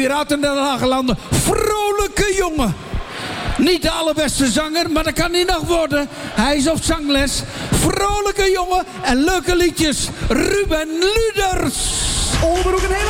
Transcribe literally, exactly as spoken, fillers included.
Piraten der Lage Landen. Vrolijke jongen. Niet de allerbeste zanger, maar dat kan hij nog worden. Hij is op zangles. Vrolijke jongen en leuke liedjes. Ruben Luders. Onderbroek een hele